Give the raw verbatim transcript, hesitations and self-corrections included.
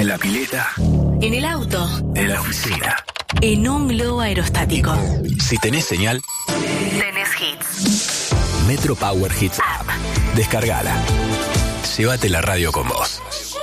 En la pileta. En el auto. En la oficina. En un globo aerostático. Si tenés señal, Tenés hits. Metro Power Hits App. Descargala. Llévate la radio con vos.